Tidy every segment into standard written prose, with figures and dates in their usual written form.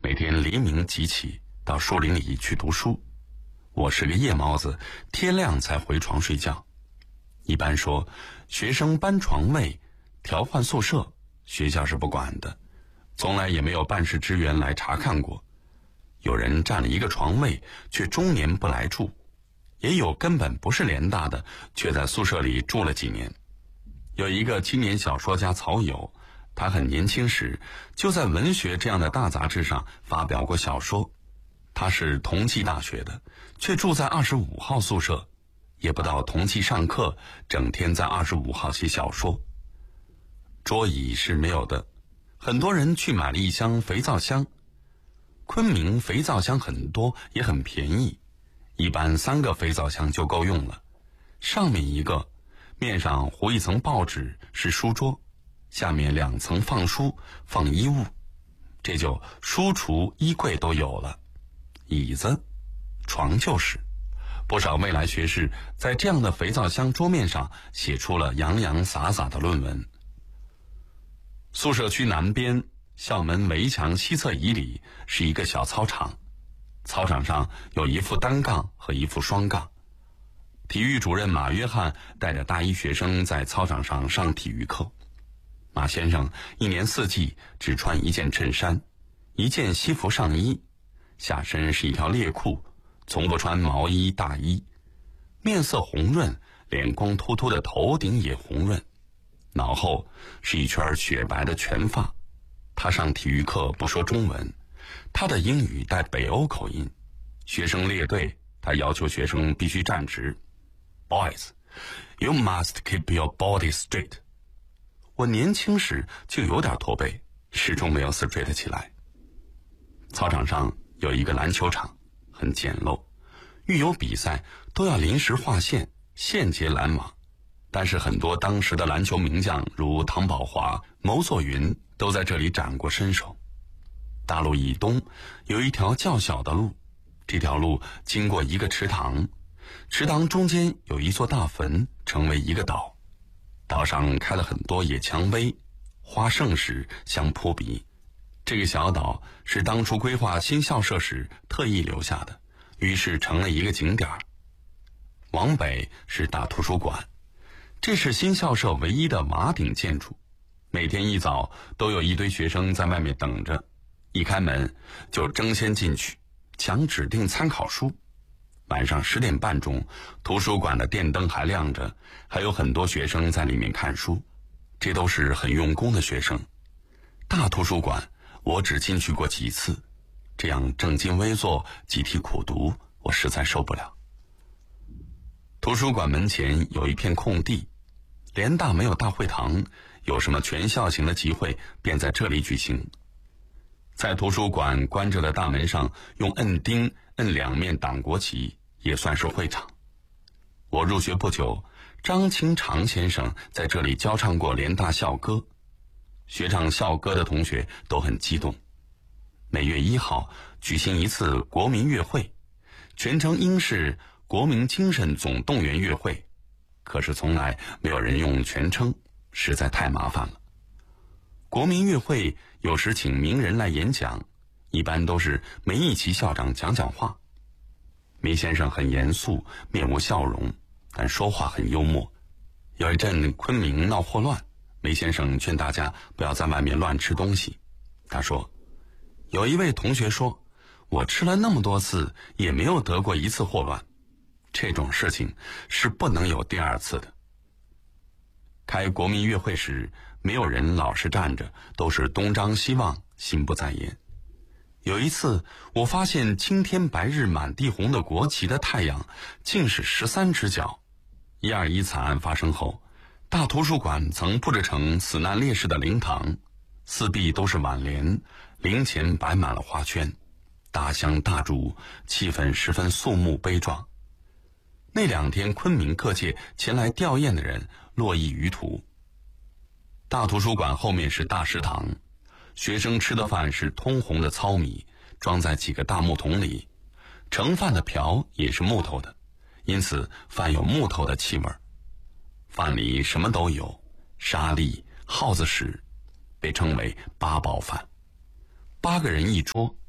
每天黎明即起，到树林里去读书。我是个夜猫子，天亮才回床睡觉。一般说，学生搬床位、调换宿舍，学校是不管的，从来也没有办事支援来查看过。有人占了一个床位，却终年不来住；也有根本不是联大的，却在宿舍里住了几年。有一个青年小说家曹友，他很年轻时就在《文学》这样的大杂志上发表过小说。他是同济大学的，却住在25号宿舍，也不到同济上课，整天在25号写小说。桌椅是没有的，很多人去买了一箱肥皂箱。昆明肥皂箱很多，也很便宜，一般3个肥皂箱就够用了。上面一个，面上糊一层报纸是书桌，下面2层放书放衣物，这就书橱衣柜都有了。椅子床就是不少未来学士在这样的肥皂箱桌面上写出了洋洋洒洒的论文。宿舍区南边校门围墙西侧以里是一个小操场，操场上有一副单杠和一副双杠。体育主任马约翰带着大一学生在操场上上体育课。马先生一年4季只穿一件衬衫，一件西服上衣，下身是一条猎裤，从不穿毛衣大衣。面色红润，脸光秃秃的头顶也红润，脑后是一圈雪白的全发。他上体育课不说中文，他的英语带北欧口音。学生列队，他要求学生必须站直。Boys, you must keep your body straight. 我年轻时就有点驼背，始终没有 straight 起来。操场上有一个篮球场，很简陋，遇有比赛都要临时划线，现接篮网。但是很多当时的篮球名将，如唐宝华、牟作云，都在这里展过身手。大路以东有一条较小的路，这条路经过一个池塘，池塘中间有一座大坟，成为一个岛。岛上开了很多野蔷薇，花盛时相扑鼻。这个小岛是当初规划新校舍时特意留下的，于是成了一个景点。往北是大图书馆，这是新校舍唯一的瓦顶建筑。每天一早都有一堆学生在外面等着，一开门就争先进去抢指定参考书。晚上10点半钟，图书馆的电灯还亮着，还有很多学生在里面看书，这都是很用功的学生。大图书馆我只进去过几次，这样正襟危坐集体苦读，我实在受不了。图书馆门前有一片空地，联大没有大会堂，有什么全校型的集会便在这里举行。在图书馆关着的大门上用摁钉摁2面党国旗，也算是会场。我入学不久，张清长先生在这里教唱过联大校歌，学唱校歌的同学都很激动。每月1号举行一次国民乐会，全称应是国民精神总动员乐会，可是从来没有人用全称，实在太麻烦了。国民乐会有时请名人来演讲，一般都是梅贻琦校长讲讲话。梅先生很严肃，面无笑容，但说话很幽默。有一阵昆明闹霍乱，梅先生劝大家不要在外面乱吃东西。他说，有一位同学说，我吃了那么多次也没有得过1次霍乱，这种事情是不能有第2次的。开国民乐会时，没有人老实站着，都是东张西望，心不在焉。有一次，我发现青天白日满地红的国旗的太阳竟是13只脚。121惨案发生后，大图书馆曾布置成死难烈士的灵堂，四壁都是挽联，灵前摆满了花圈，大香大烛，气氛十分肃穆悲壮。那2天昆明各界前来吊唁的人络绎于途。大图书馆后面是大食堂，学生吃的饭是通红的糙米，装在几个大木桶里，盛饭的瓢也是木头的，因此饭有木头的气味。饭里什么都有，沙粒、耗子屎，被称为8宝饭。8个人一桌，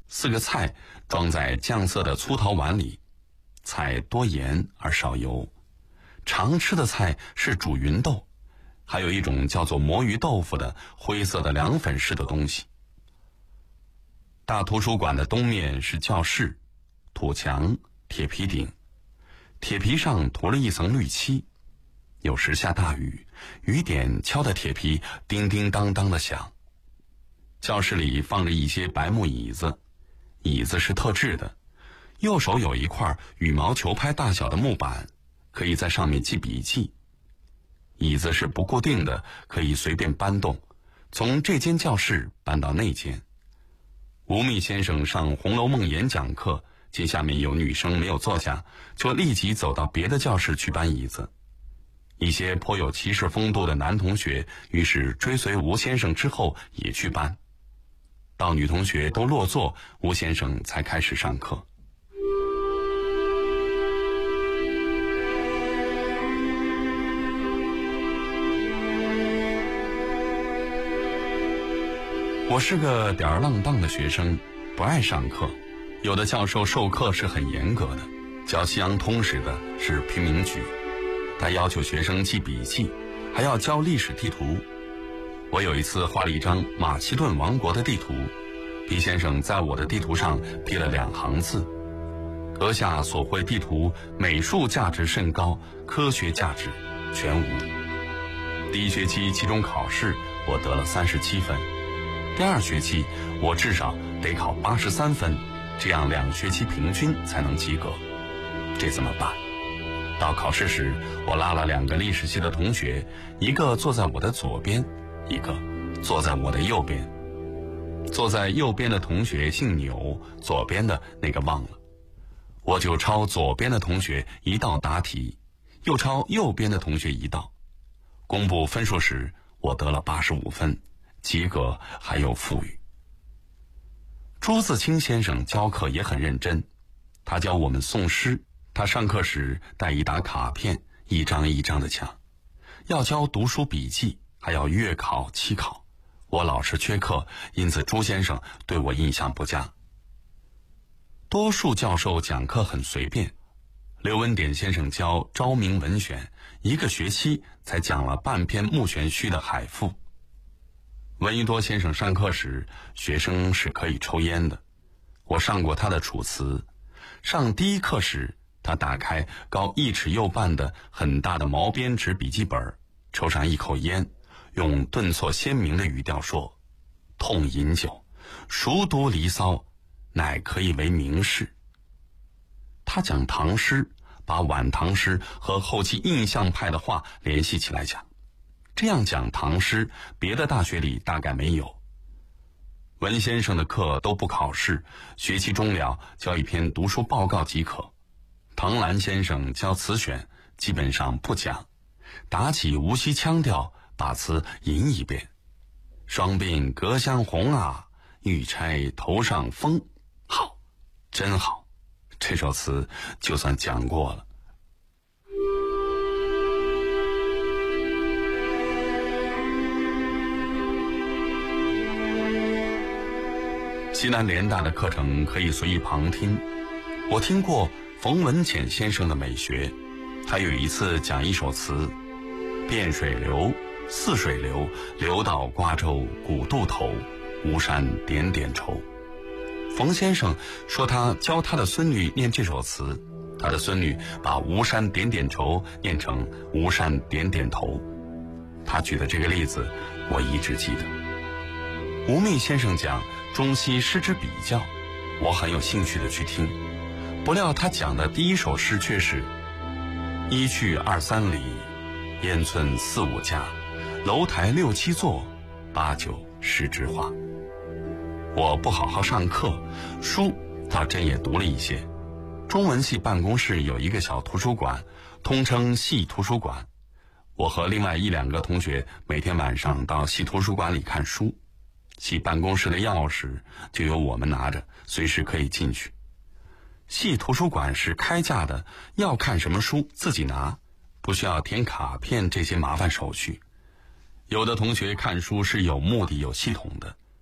4个菜装在酱色的粗陶碗里，菜多盐而少油。常吃的菜是煮芸豆，还有一种叫做魔芋豆腐的灰色的凉粉似的东西。大图书馆的东面是教室，土墙，铁皮顶，铁皮上涂了一层绿漆。有时下大雨，雨点敲得铁皮叮叮当当的响。教室里放着一些白木椅子，椅子是特制的，右手有一块羽毛球拍大小的木板，可以在上面记笔记。椅子是不固定的，可以随便搬动，从这间教室搬到那间。吴宓先生上《红楼梦》演讲课，见下面有女生没有坐下，就立即走到别的教室去搬椅子。一些颇有骑士风度的男同学于是追随吴先生之后也去搬。到女同学都落座，吴先生才开始上课。我是个吊儿郎当的学生，不爱上课。有的教授授课是很严格的，教西洋通史的是平明举，他要求学生记笔记，还要教历史地图。我有一次画了一张马其顿王国的地图，毕先生在我的地图上批了2行字：阁下所绘地图美术价值甚高，科学价值全无。第1学期期中考试我得了37分，第2学期我至少得考83分，这样2学期平均才能及格。这怎么办？到考试时，我拉了2个历史系的同学，一个坐在我的左边，一个坐在我的右边。坐在右边的同学姓钮，左边的那个忘了。我就抄左边的同学1道答题，又抄右边的同学1道。公布分数时，我得了85分，及格还有富裕。朱自清先生教课也很认真，他教我们诵诗。他上课时带一沓卡片，一张一张的抢，要教读书笔记，还要月考期考。我老是缺课，因此朱先生对我印象不佳。多数教授讲课很随便，刘文典先生教《昭明文选》，1个学期才讲了半篇穆玄虚的《海赋》。闻一多先生上课时，学生是可以抽烟的。我上过他的《楚辞》，上第1课时，他打开高1尺右半的很大的毛边纸笔记本，抽上一口烟，用顿挫鲜明的语调说：痛饮酒，熟读《离骚》，乃可以为名士。他讲唐诗，把晚唐诗和后期印象派的画联系起来讲。这样讲唐诗，别的大学里大概没有。文先生的课都不考试，学期终了交一篇读书报告即可。唐兰先生教词选，基本上不讲，打起无锡腔调，把词吟一遍。双鬓隔香红啊，玉钗头上风。好，真好，这首词就算讲过了。西南联大的课程可以随意旁听，我听过冯文潜先生的美学，他有一次讲一首词：汴水流，泗水流，流到瓜洲古渡头，巫山点点愁。冯先生说他教他的孙女念这首词，他的孙女把巫山点点愁念成巫山点点头。他举的这个例子我一直记得。吴宓先生讲中西诗之比较，我很有兴趣的去听，不料他讲的第1首诗却是：一去2、3里，烟村4、5家，楼台6、7座，8、9、10枝花。我不好好上课，书倒真也读了一些。中文系办公室有一个小图书馆，通称系图书馆。我和另外1、2个同学每天晚上到系图书馆里看书，系办公室的钥匙就由我们拿着，随时可以进去。系图书馆是开架的，要看什么书自己拿，不需要填卡片这些麻烦手续。有的同学看书是有目的有系统的，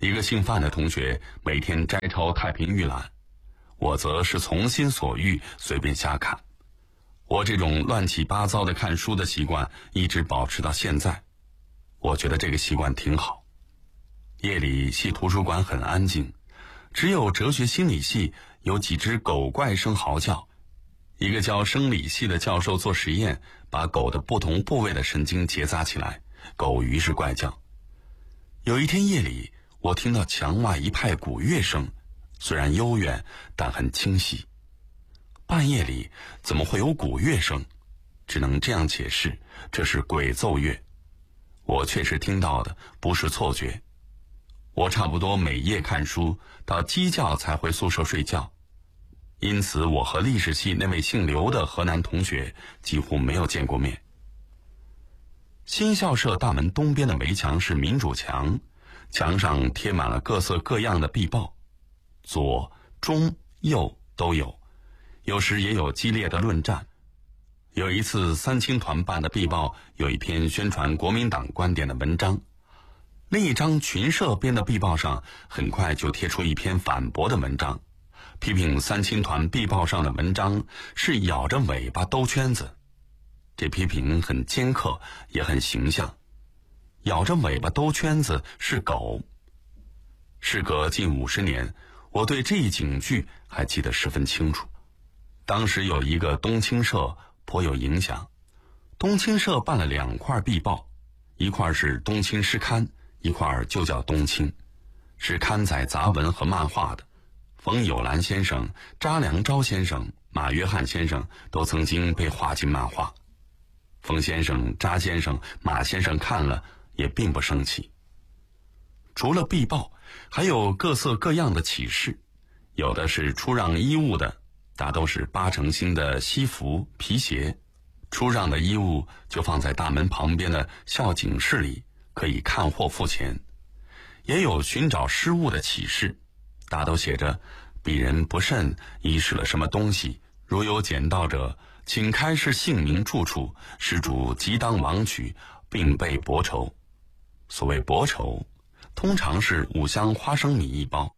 一个姓范的同学每天摘抄太平御览，我则是从心所欲，随便瞎看。我这种乱七八糟的看书的习惯一直保持到现在，我觉得这个习惯挺好。夜里系图书馆很安静，只有哲学心理系有几只狗怪声嚎叫。一个教生理系的教授做实验，把狗的不同部位的神经结扎起来，狗于是怪叫。有一天夜里，我听到墙外一派鼓乐声，虽然悠远，但很清晰。半夜里怎么会有鼓乐声？只能这样解释，这是鬼奏乐。我确实听到的，不是错觉。我差不多每夜看书到鸡叫才回宿舍睡觉，因此我和历史系那位姓刘的河南同学几乎没有见过面。新校舍大门东边的围墙是民主墙，墙上贴满了各色各样的壁报，左、中、右都有，有时也有激烈的论战。有一次三青团办的壁报有一篇宣传国民党观点的文章，另一张群社编的壁报上很快就贴出一篇反驳的文章，批评三青团壁报上的文章是咬着尾巴兜圈子。这批评很尖刻，也很形象。咬着尾巴兜圈子是狗。时隔近50年，我对这一警句还记得十分清楚。当时有一个冬青社颇有影响，冬青社办了2块壁报，一块是冬青诗刊，一块就叫冬青，是刊载杂文和漫画的。冯友兰先生、查良钊先生、马约翰先生都曾经被画进漫画。冯先生、查先生、马先生看了也并不生气。除了壁报，还有各色各样的启事，有的是出让衣物的，大都是8成新的西服、皮鞋，出让的衣物就放在大门旁边的校警室里，可以看货付钱。也有寻找失物的启事，大都写着鄙人不慎遗失了什么东西，如有捡到者，请开示姓名住处，失主即当亡取，并备薄酬。所谓薄酬，通常是5箱花生米1包。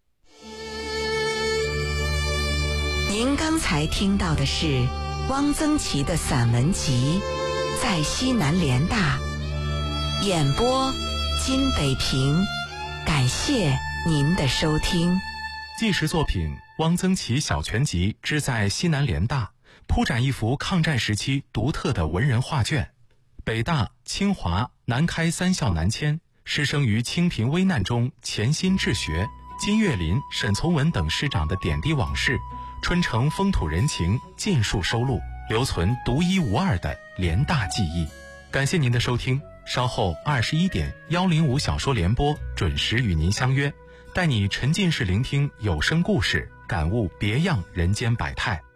您刚才听到的是汪曾祺的散文集《在西南联大》，演播金北平，感谢您的收听。 纪实作品《汪曾祺小全集之在西南联大》铺展一幅抗战时期独特的文人画卷。北大、清华、南开3校南迁，师生于清贫危难中潜心治学，金岳霖、沈从文等师长的点滴往事，春城风土人情尽数收录，留存独一无二的联大记忆。感谢您的收听，稍后21点105小说联播准时与您相约，带你沉浸式聆听有声故事，感悟别样人间百态。